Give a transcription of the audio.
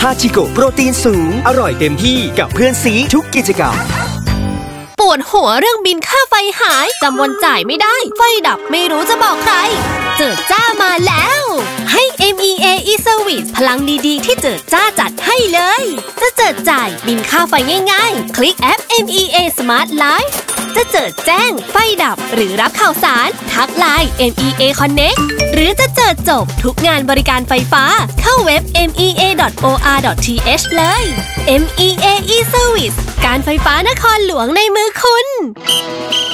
าชิโกะโปรตีนสูงอร่อยเต็มที่กับเพื่อนซีทุกกิจกรรมปวดหัวเรื่องบินค่าไฟหายจำวันจ่ายไม่ได้ไฟดับไม่รู้จะบอกใครเจิดจ้ามาแล้วให้ MEA e-Service พลังดีๆที่เจิดจ้าจัดให้เลยจะเจิดจ่ายบินค่าไฟง่ายๆคลิกแอป MEA Smart Life จะเจิดแจ้งไฟดับหรือรับข่าวสารทักไลน์ MEA Connect หรือจะเจิดจบทุกงานบริการไฟฟ้าเข้าเว็บ mea.or.th เลย MEA e-Service การไฟฟ้านครหลวงในมือคุณ